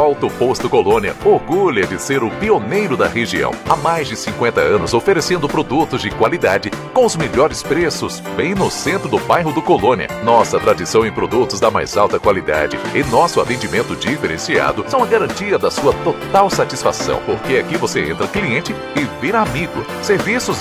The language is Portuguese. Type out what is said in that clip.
Volta o Posto Colônia orgulha de ser o pioneiro da região. Há mais de 50 anos oferecendo produtos de qualidade com os melhores preços, bem no centro do bairro do Colônia. Nossa tradição em produtos da mais alta qualidade e nosso atendimento diferenciado são a garantia da sua total satisfação, porque aqui você entra cliente e vira amigo. Serviços